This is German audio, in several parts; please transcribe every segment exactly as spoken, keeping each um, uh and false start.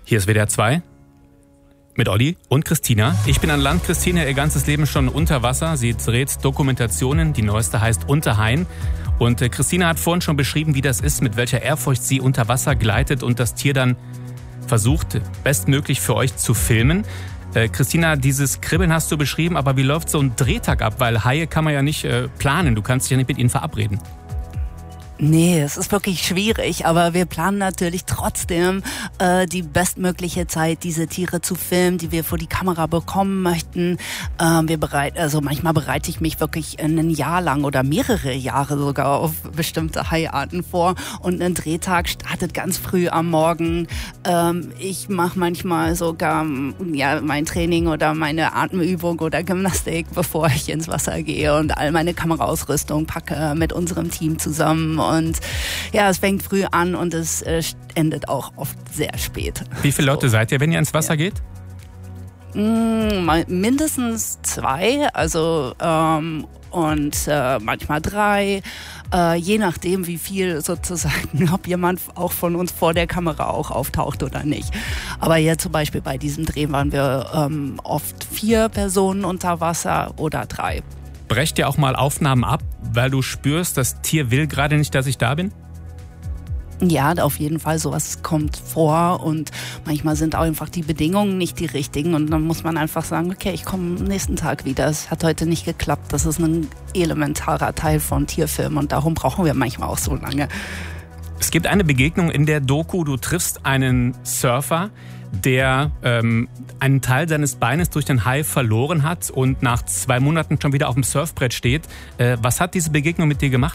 Hier ist W D R zwei mit Olli und Christina. Ich bin an Land, Christina ihr ganzes Leben schon unter Wasser. Sie dreht Dokumentationen, die neueste heißt Unter Haien. Und äh, Christina hat vorhin schon beschrieben, wie das ist, mit welcher Ehrfurcht sie unter Wasser gleitet und das Tier dann versucht, bestmöglich für euch zu filmen. Äh, Christina, dieses Kribbeln hast du beschrieben, aber wie läuft so ein Drehtag ab? Weil Haie kann man ja nicht äh, planen, du kannst dich ja nicht mit ihnen verabreden. Nee, es ist wirklich schwierig, aber wir planen natürlich trotzdem äh, die bestmögliche Zeit, diese Tiere zu filmen, die wir vor die Kamera bekommen möchten. Ähm, wir bereit, also manchmal bereite ich mich wirklich ein Jahr lang oder mehrere Jahre sogar auf bestimmte Haiarten vor und ein Drehtag startet ganz früh am Morgen. Ähm, ich mache manchmal sogar ja mein Training oder meine Atemübung oder Gymnastik, bevor ich ins Wasser gehe und all meine Kameraausrüstung packe mit unserem Team zusammen. Und ja, es fängt früh an und es äh, endet auch oft sehr spät. Wie viele Leute so. seid ihr, wenn ihr ins Wasser ja. geht? Mm, mindestens zwei, also ähm, und äh, manchmal drei, äh, je nachdem wie viel sozusagen, ob jemand auch von uns vor der Kamera auch auftaucht oder nicht. Aber jetzt zum Beispiel bei diesem Dreh waren wir ähm, oft vier Personen unter Wasser oder drei. Brecht ihr auch mal Aufnahmen ab, weil du spürst, das Tier will gerade nicht, dass ich da bin? Ja, auf jeden Fall, sowas kommt vor und manchmal sind auch einfach die Bedingungen nicht die richtigen und dann muss man einfach sagen, okay, ich komme am nächsten Tag wieder. Es hat heute nicht geklappt, das ist ein elementarer Teil von Tierfilm und darum brauchen wir manchmal auch so lange. Es gibt eine Begegnung in der Doku, du triffst einen Surfer, der ähm, einen Teil seines Beines durch den Hai verloren hat und nach zwei Monaten schon wieder auf dem Surfbrett steht. Äh, was hat diese Begegnung mit dir gemacht?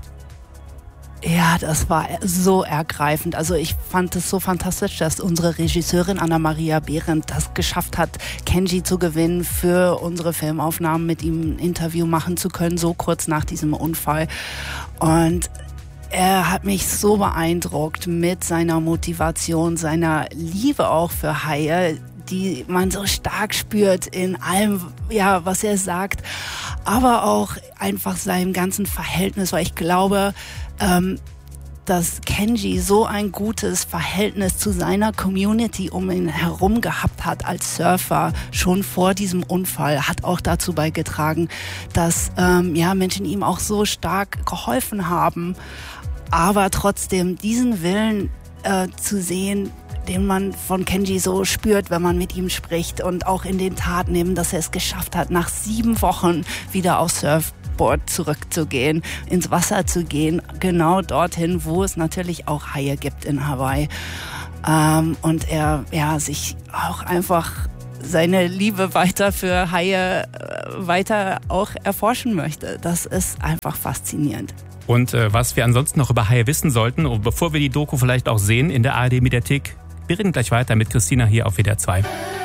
Ja, das war so ergreifend. Also ich fand es so fantastisch, dass unsere Regisseurin Anna-Maria Behrendt das geschafft hat, Kenji zu gewinnen, für unsere Filmaufnahmen mit ihm ein Interview machen zu können, so kurz nach diesem Unfall. Und er hat mich so beeindruckt mit seiner Motivation, seiner Liebe auch für Haie, die man so stark spürt in allem, ja, was er sagt, aber auch einfach seinem ganzen Verhältnis, weil ich glaube, ähm, dass Kenji so ein gutes Verhältnis zu seiner Community um ihn herum gehabt hat als Surfer, schon vor diesem Unfall, hat auch dazu beigetragen, dass ähm, ja, Menschen ihm auch so stark geholfen haben. Aber trotzdem diesen Willen äh, zu sehen, den man von Kenji so spürt, wenn man mit ihm spricht und auch in den Taten eben, dass er es geschafft hat, nach sieben Wochen wieder aufs Surfboard zurückzugehen, ins Wasser zu gehen, genau dorthin, wo es natürlich auch Haie gibt in Hawaii. Ähm, und er ja sich auch einfach seine Liebe weiter für Haie äh, weiter auch erforschen möchte. Das ist einfach faszinierend. Und äh, was wir ansonsten noch über Haie wissen sollten, und bevor wir die Doku vielleicht auch sehen in der A R D-Mediathek, wir reden gleich weiter mit Christina hier auf W D R zwei.